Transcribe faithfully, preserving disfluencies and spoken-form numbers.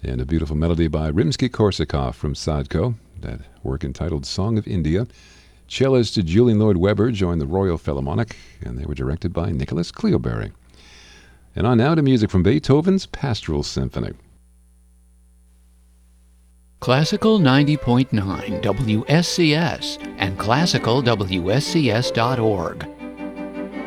And a beautiful melody by Rimsky-Korsakov from Sadko, that work entitled Song of India. Cellist Julian Lloyd Webber joined the Royal Philharmonic, and they were directed by Nicholas Cleobury. And on now to music from Beethoven's Pastoral Symphony. Classical ninety point nine W S C S and classical W S C S dot org